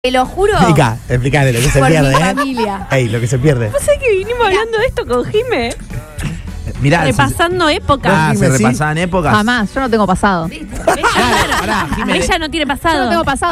Te lo juro. Explicale lo que se Por pierde, mi familia. Ey, lo que se pierde. ¿No sé que vinimos hablando de esto con Jime? Mirá, Repasando épocas. Ah, se Jime, ¿sí? repasaban épocas. Jamás, yo no tengo pasado. Ella, Pará, Jime. ella no tiene pasado. Yo no tengo pasado.